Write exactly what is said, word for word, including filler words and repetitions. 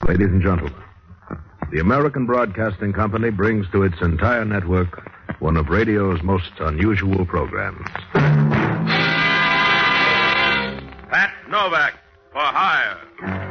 Ladies and gentlemen, the American Broadcasting Company brings to its entire network one of radio's most unusual programs. Pat Novak, for hire.